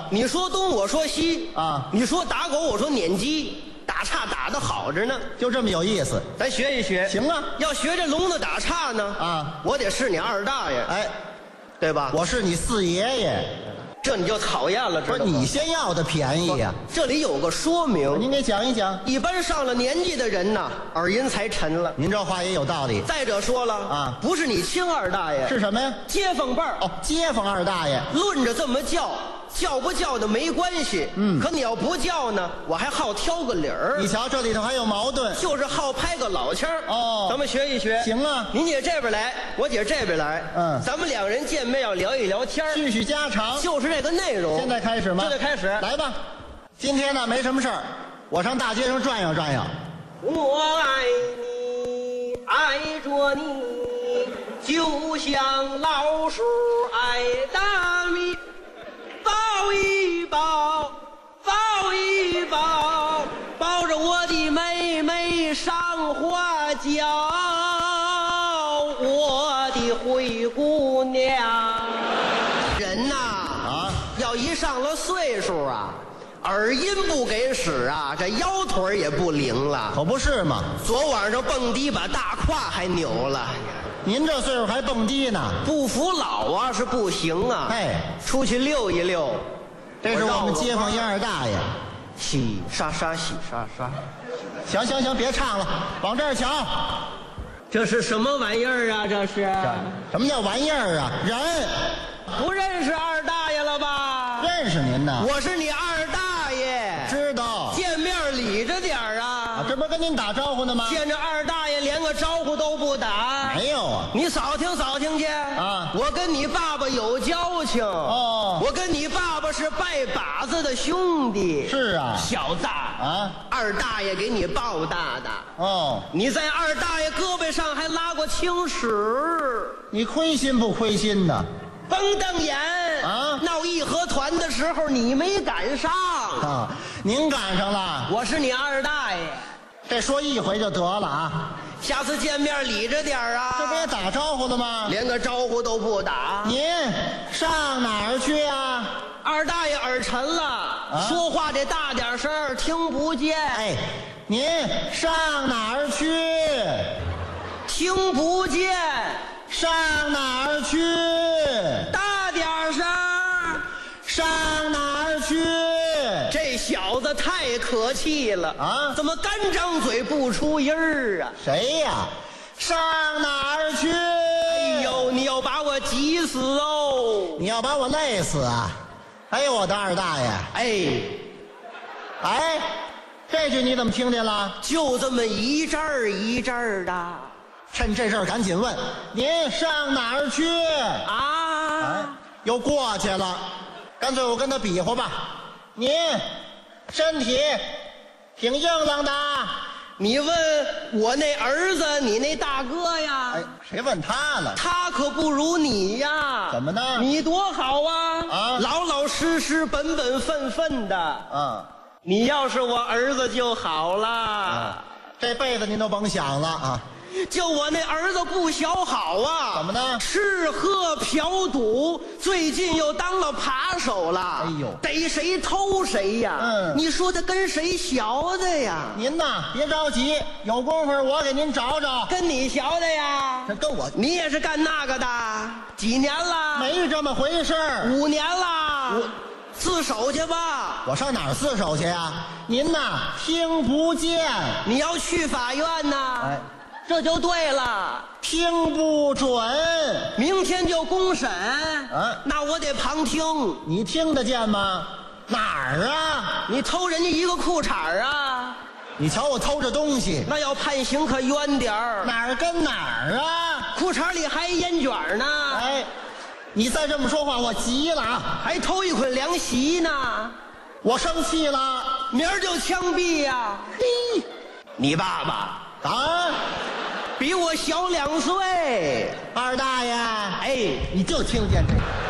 你说东，我说西啊你说打狗，我说撵鸡，打岔打得好着呢。 就这么有意思。 咱学一学。 行啊， 要学这聋子打岔呢啊， 我得是你二大爷， 哎， 对吧？ 我是你四爷爷， 这你就讨厌了，知道吗？ 不是你先要的便宜呀、 这里有个说明， 您给讲一讲。 一般上了年纪的人呐，耳音才沉了。 您这话也有道理。 再者说了啊不是你亲二大爷， 是什么呀？ 街坊辈儿。 哦，街坊二大爷。 论着这么叫，叫不叫的没关系。可你要不叫呢，我还好挑个理儿， 你瞧这里头还有矛盾。 就是好拍个老腔儿。 哦咱们学一学。 行啊， 您姐这边来，我姐这边来。咱们两人见面要聊一聊天儿， 叙叙家常。 就是这个内容。 现在开始吗？ 现在开始。 来吧。今天呢没什么事儿，我上大街上转悠转悠。 我爱你，爱着你，就像老鼠爱大米。抱一抱，抱一抱，抱着我的妹妹上花轿，我的灰姑娘。人呐，要一上了岁数啊，耳音不给使啊，这腰腿也不灵了。 可不是嘛， 昨晚上蹦迪把大胯还扭了。 您这岁数还蹦迪呢？ 不服老啊是不行啊。 哎， 出去溜一溜。 这是我们街坊一二大爷。 洗刷刷，洗刷刷。 行行行，别唱了，往这儿瞧。 这是什么玩意儿啊？这是什么叫玩意儿啊？人不认识二大爷了吧？ 认识您呢。 我是你二大爷。 知道。 见面理着点儿啊。 这不是跟您打招呼呢吗？ 见着二大爷连个招呼都不打。 没有啊。 你扫听扫听去啊！ 我跟你爸爸有交情哦。 我跟你爸爸是拜把子的兄弟。 是啊。 小子啊， 二大爷给你抱大的。 哦， 你在二大爷胳膊上还拉过青史。 你亏心不亏心呢？ 甭瞪眼啊！ 闹义和团的时候你没赶上啊，您赶上了。 我是你二大爷。 这说一回就得了啊。 下次见面理着点啊。 这不也打招呼了吗？ 连个招呼都不打。 您上哪儿去啊？ 二大爷耳沉了，说话得大点声，听不见。 哎，您上哪儿去？ 听不见。 上哪儿去？ 大点声。 上哪儿去？ 这小子太可气了啊！ 怎么干张嘴不出音儿啊？ 谁呀？上哪儿去？ 哎呦，你要把我急死哦！ 你要把我累死啊！哎呦，我的二大爷！哎，这句你怎么听见了？ 就这么一阵儿一阵儿的。 趁这事儿赶紧问，您上哪儿去啊？ 哎，又过去了。干脆我跟他比划吧。您身体挺硬朗的。 你问我那儿子，你那大哥呀？ 哎，谁问他了？ 他可不如你呀。 怎么呢？ 你多好啊！ 啊， 老老实实、本本分分的。 嗯， 你要是我儿子就好了。 这辈子您都甭想了啊！ 就我那儿子不小好啊！ 怎么呢？ 吃喝嫖赌，最近又当了扒手了。 哎呦， 逮谁偷谁呀！你说他跟谁学的呀？ 您呐，别着急，有功夫我给您找找。 跟你学的呀？ 这跟我， 你也是干那个的？几年了？ 没这么回事儿。 5年了。自首去吧。 我上哪儿自首去呀？您呐，听不见。 你要去法院呐？ 哎。 这就对了， 听不准， 明天就公审。那我得旁听。 你听得见吗？哪儿啊？ 你偷人家一个裤衩啊？ 你瞧我偷着东西， 那要判刑可冤点儿。 哪儿跟哪儿啊？ 裤衩里还烟卷呢。 哎，你再这么说话，我急了啊！ 还偷一捆凉席呢， 我生气了， 明儿就枪毙呀！嘿，你爸爸啊？ 比我小2岁， 二大爷， 哎， 你就听见这个。